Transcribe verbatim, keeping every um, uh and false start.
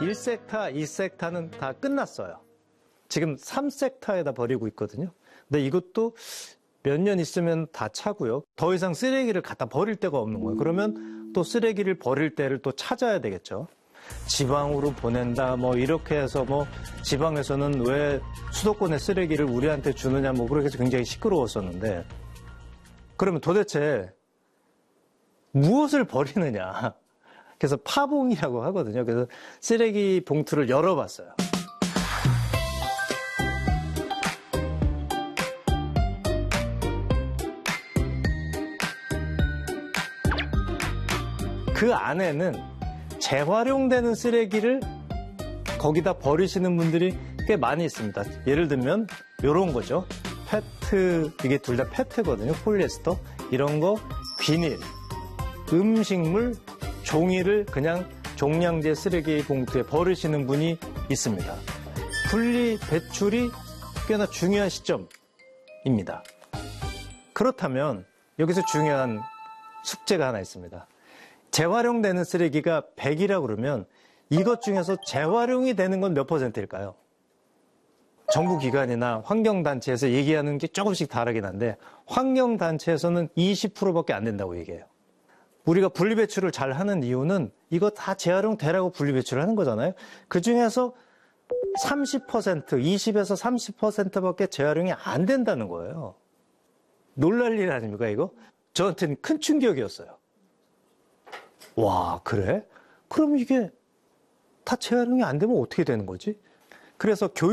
일 섹타, 이 섹타는 다 끝났어요. 지금 삼 섹타에다 버리고 있거든요. 근데 이것도 몇 년 있으면 다 차고요. 더 이상 쓰레기를 갖다 버릴 데가 없는 거예요. 그러면 또 쓰레기를 버릴 때를 또 찾아야 되겠죠. 지방으로 보낸다, 뭐, 이렇게 해서 뭐, 지방에서는 왜 수도권의 쓰레기를 우리한테 주느냐, 뭐, 그렇게 해서 굉장히 시끄러웠었는데, 그러면 도대체 무엇을 버리느냐. 그래서 파봉이라고 하거든요. 그래서 쓰레기 봉투를 열어봤어요. 그 안에는 재활용되는 쓰레기를 거기다 버리시는 분들이 꽤 많이 있습니다. 예를 들면 이런 거죠. 페트, 이게 둘 다 페트거든요. 폴리에스터. 이런 거, 비닐, 음식물, 종이를 그냥 종량제 쓰레기 봉투에 버리시는 분이 있습니다. 분리 배출이 꽤나 중요한 시점입니다. 그렇다면 여기서 중요한 숙제가 하나 있습니다. 재활용되는 쓰레기가 백이라고 그러면 이것 중에서 재활용이 되는 건 몇 퍼센트일까요? 정부 기관이나 환경단체에서 얘기하는 게 조금씩 다르긴 한데 환경단체에서는 이십 퍼센트밖에 안 된다고 얘기해요. 우리가 분리배출을 잘 하는 이유는 이거 다 재활용되라고 분리배출을 하는 거잖아요. 그중에서 삼십 퍼센트, 이십에서 삼십 퍼센트밖에 재활용이 안 된다는 거예요. 놀랄 일 아닙니까 이거? 저한테는 큰 충격이었어요. 와, 그래? 그럼 이게 다 재활용이 안 되면 어떻게 되는 거지? 그래서 교육